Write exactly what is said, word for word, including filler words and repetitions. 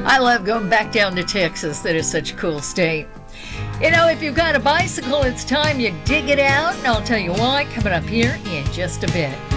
I love going back down to Texas. That is such a cool state. You know, if you've got a bicycle, it's time you dig it out, and I'll tell you why coming up here in just a bit.